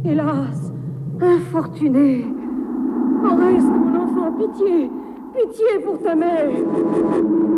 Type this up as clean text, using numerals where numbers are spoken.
Hélas, infortuné. En reste, mon enfant, pitié, pitié pour ta mère.